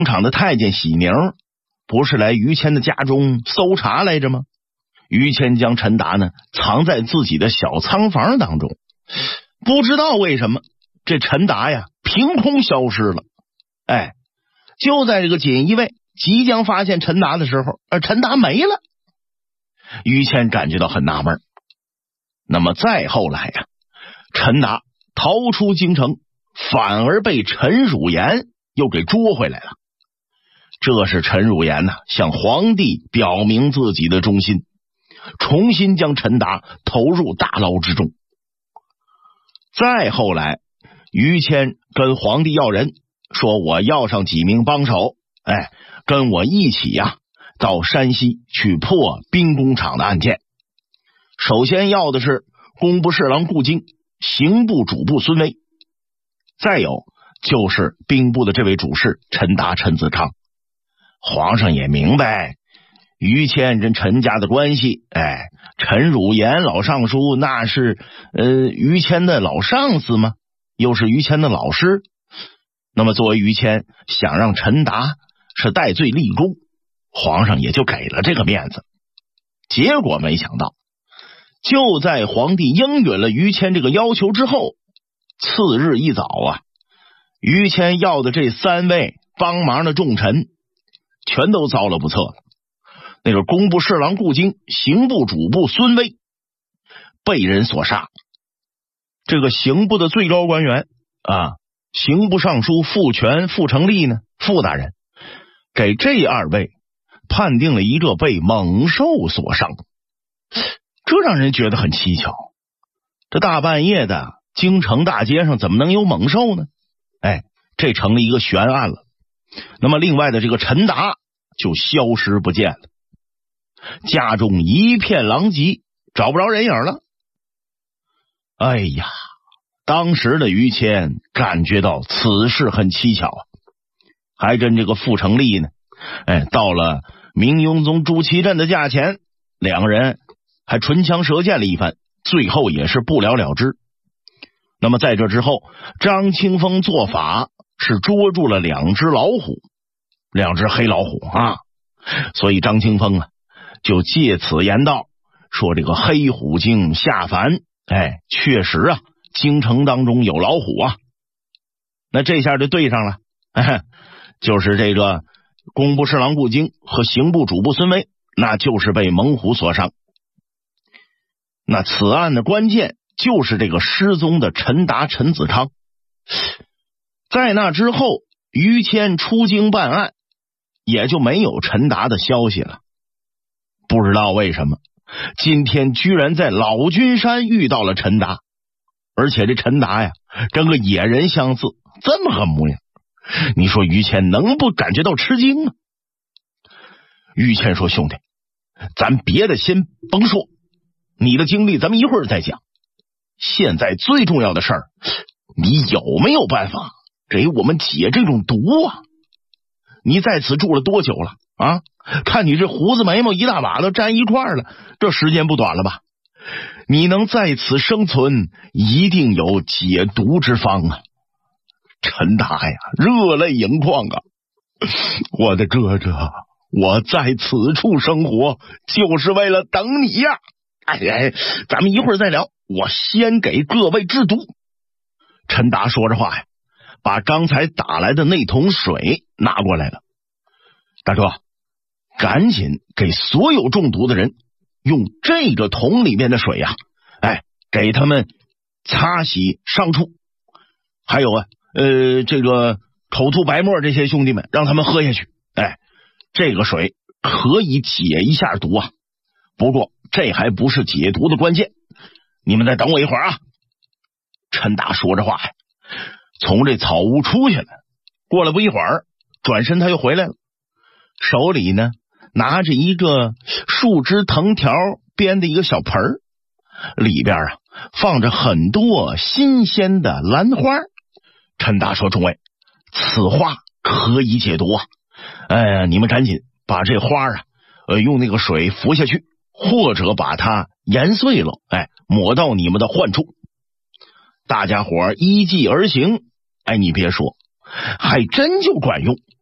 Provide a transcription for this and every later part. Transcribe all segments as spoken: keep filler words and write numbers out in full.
场的太监喜宁不是来于谦的家中搜查来着吗？于谦将陈达呢藏在自己的小仓房当中，不知道为什么这陈达呀凭空消失了。哎，就在这个锦衣卫即将发现陈达的时候，而陈达没了。于谦感觉到很纳闷。那么再后来呀、啊，陈达逃出京城，反而被陈汝言又给捉回来了。这是陈汝言呢、啊、向皇帝表明自己的忠心，重新将陈达投入大牢之中。再后来，于谦跟皇帝要人，说我要上几名帮手，哎，跟我一起呀、啊，到山西去破兵工厂的案件。首先要的是工部侍郎顾京、刑部主簿孙威，再有就是兵部的这位主事陈达陈子昌。皇上也明白于谦跟陈家的关系，哎，陈汝言老尚书那是呃于谦的老上司吗？又是于谦的老师。那么作为于谦想让陈达是戴罪立功，皇上也就给了这个面子。结果没想到，就在皇帝应允了于谦这个要求之后，次日一早啊，于谦要的这三位帮忙的重臣全都遭了不测了。那个工部侍郎顾京、刑部主簿孙威被人所杀。这个刑部的最高官员啊，刑部尚书傅全、傅成立呢，傅大人给这二位判定了一个被猛兽所伤。这让人觉得很蹊跷，这大半夜的京城大街上怎么能有猛兽呢？哎，这成了一个悬案了。那么另外的这个陈达就消失不见了，家中一片狼藉，找不着人影了。哎呀，当时的于谦感觉到此事很蹊跷啊，还跟这个傅成立呢，哎，到了明雍宗朱祁镇的驾前，两个人还唇枪舌剑了一番，最后也是不了了之。那么在这之后，张清风做法是捉住了两只老虎，两只黑老虎啊，所以张清风啊就借此言道，说这个黑虎精下凡，哎，确实啊，京城当中有老虎啊。那这下就对上了，哎，就是这个工部侍郎顾京和刑部主簿孙威，那就是被猛虎所伤。那此案的关键就是这个失踪的陈达陈子昌。在那之后，于谦出京办案，也就没有陈达的消息了。不知道为什么，今天居然在老君山遇到了陈达，而且这陈达呀，跟个野人相似，这么个模样，你说于谦能不感觉到吃惊吗？于谦说：“兄弟，咱别的先甭说，你的经历咱们一会儿再讲。现在最重要的事儿，你有没有办法给我们解这种毒啊？你在此住了多久了啊？看你这胡子眉毛一大把都粘一块了，这时间不短了吧？你能在此生存，一定有解毒之方啊！”陈达呀，热泪盈眶啊！我的哥哥，我在此处生活，就是为了等你呀！哎哎，咱们一会儿再聊，我先给各位制毒。陈达说着话呀，把刚才打来的那桶水拿过来了。大哥，赶紧给所有中毒的人用这个桶里面的水呀、啊，哎，给他们擦洗伤处。还有啊，呃，这个口吐白沫这些兄弟们，让他们喝下去。哎，这个水可以解一下毒啊。不过这还不是解毒的关键，你们再等我一会儿啊。陈达说着话呀，从这草屋出去了。过了不一会儿，转身他又回来了，手里呢拿着一个树枝藤条编的一个小盆儿，里边啊放着很多新鲜的兰花。陈达说：“众位，此花可以解毒啊！哎，你们赶紧把这花啊，呃，用那个水服下去，或者把它研碎了，哎，抹到你们的患处。”大家伙依计而行，哎，你别说，还真就管用。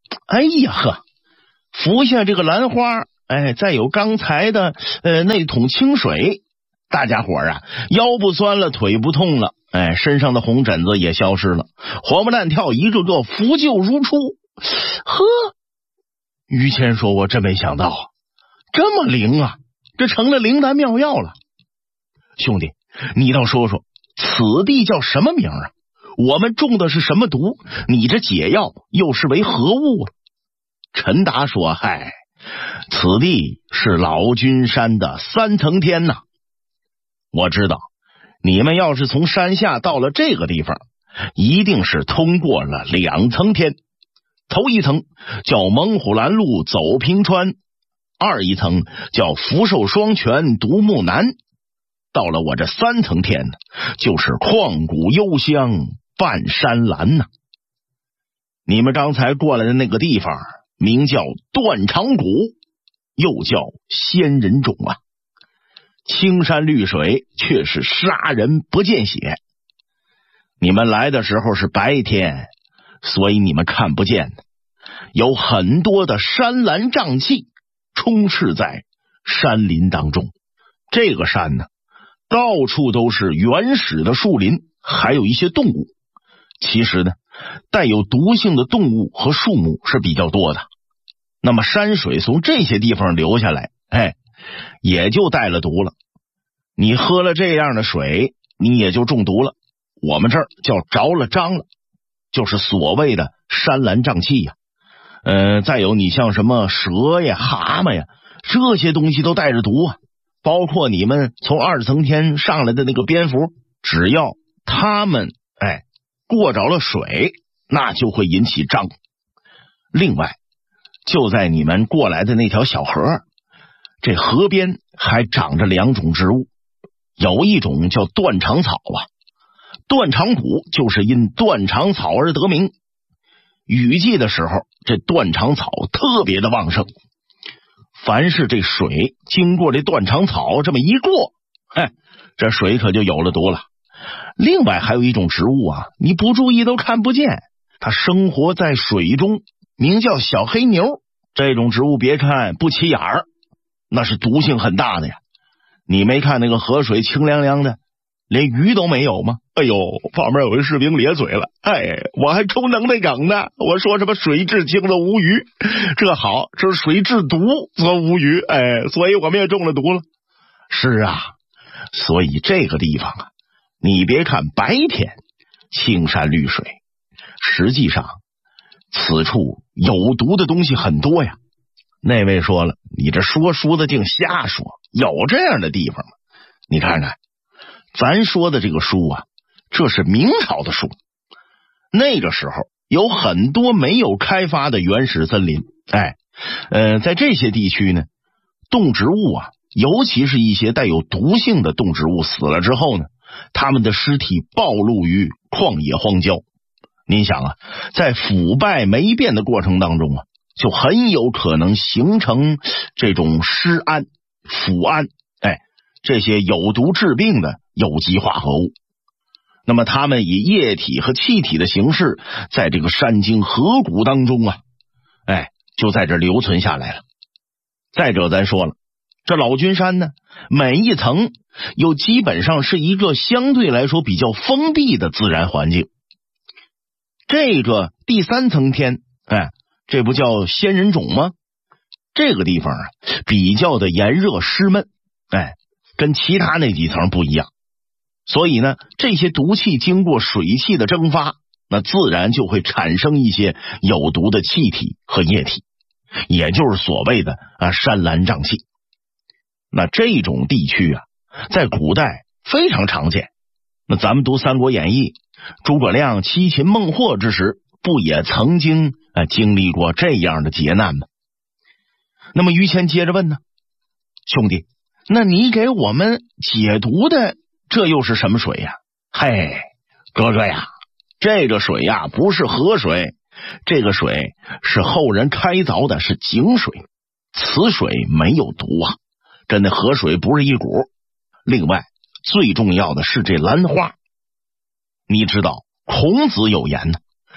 哎呀呵，服下这个兰花，哎，再有刚才的呃那桶清水，大家伙啊，腰不酸了，腿不痛了，哎，身上的红疹子也消失了，活蹦乱跳，一个个扶柩如初。呵，于谦说：“我真没想到啊，这么灵啊，这成了灵丹妙药了。兄弟，你倒说说，此地叫什么名啊？我们中的是什么毒？你这解药又是为何物啊？”陈达说：“嗨，此地是老君山的三层天呐。我知道，你们要是从山下到了这个地方，一定是通过了两层天。头一层叫猛虎拦路走平川，二一层叫福寿双全独木南。到了我这三层天呢，就是旷古幽香半山兰呐。你们刚才过来的那个地方名叫断肠谷，又叫仙人冢啊。青山绿水，却是杀人不见血。你们来的时候是白天，所以你们看不见的，有很多的山岚瘴气充斥在山林当中。这个山呢，到处都是原始的树林，还有一些动物。其实呢，带有毒性的动物和树木是比较多的。那么山水从这些地方流下来，哎，也就带了毒了。你喝了这样的水，你也就中毒了。我们这儿叫着了瘴了，就是所谓的山岚瘴气呀。呃，再有你像什么蛇呀、蛤蟆呀，这些东西都带着毒啊。包括你们从二层天上来的那个蝙蝠，只要他们哎过着了水，那就会引起瘴。另外，就在你们过来的那条小河，这河边还长着两种植物，有一种叫断肠草啊，断肠谷就是因断肠草而得名。雨季的时候，这断肠草特别的旺盛，凡是这水经过这断肠草这么一过，嘿，这水可就有了毒了。另外还有一种植物啊，你不注意都看不见，它生活在水中，名叫小黑牛。这种植物别看不起眼儿，那是毒性很大的呀。你没看那个河水清凉凉的，连鱼都没有吗？哎呦，旁边有一士兵咧嘴了，哎，我还充能耐梗呢，我说什么水至清则无鱼，这好，这是水至毒则无鱼，哎，所以我们也中了毒了。是啊，所以这个地方啊，你别看白天青山绿水，实际上此处有毒的东西很多呀。那位说了，你这说书的净瞎说，有这样的地方吗？你看看咱说的这个书啊，这是明朝的书，那个时候有很多没有开发的原始森林，哎，呃，在这些地区呢，动植物啊，尤其是一些带有毒性的动植物死了之后呢，它们的尸体暴露于旷野荒郊。您想啊，在腐败霉变的过程当中啊，就很有可能形成这种尸胺、腐胺，哎，这些有毒致病的有机化合物。那么它们以液体和气体的形式，在这个山经河谷当中啊，哎，就在这留存下来了。再者咱说了，这老君山呢，每一层又基本上是一个相对来说比较封闭的自然环境。这个第三层天，哎，这不叫仙人冢吗？这个地方啊，比较的炎热湿闷，哎，跟其他那几层不一样。所以呢，这些毒气经过水汽的蒸发，那自然就会产生一些有毒的气体和液体，也就是所谓的啊山岚瘴气。那这种地区啊，在古代非常常见。那咱们读《三国演义》，诸葛亮七擒孟获之时，不也曾经啊经历过这样的劫难吗？那么于谦接着问呢，兄弟，那你给我们解毒的这又是什么水呀？嘿，哥哥呀，这个水呀不是河水，这个水是后人开凿的，是井水，此水没有毒啊，跟那河水不是一股。另外最重要的是这兰花，你知道孔子有言呢，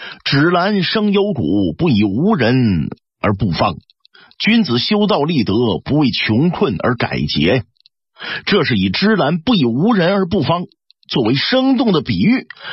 芷兰生幽谷，不以无人而不芳。君子修道立德，不为穷困而改节。这是以芝兰不以无人而不芳作为生动的比喻，